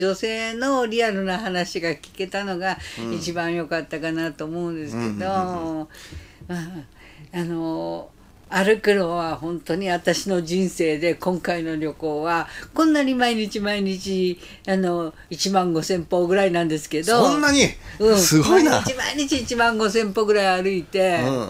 女性のリアルな話が聞けたのが一番良かったかなと思うんですけど、歩くのは本当に私の人生で今回の旅行はこんなに毎日1万5,000歩ぐらいなんですけど、 そんなに、すごいな。 毎日1万5,000歩ぐらい歩いて、